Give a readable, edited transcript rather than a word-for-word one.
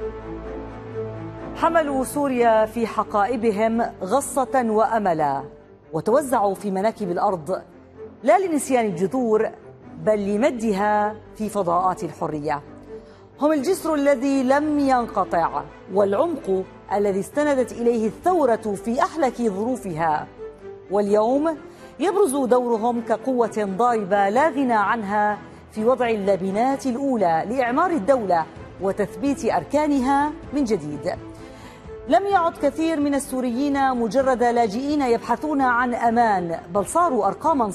حملوا سوريا في حقائبهم غصة وأملا، وتوزعوا في مناكب الأرض لا لنسيان الجذور بل لمدها في فضاءات الحرية. هم الجسر الذي لم ينقطع والعمق الذي استندت إليه الثورة في أحلك ظروفها، واليوم يبرز دورهم كقوة ضاربة لا غنى عنها في وضع اللبنات الأولى لإعمار الدولة وتثبيت أركانها من جديد. لم يعد كثير من السوريين مجرد لاجئين يبحثون عن أمان، بل صاروا أرقاما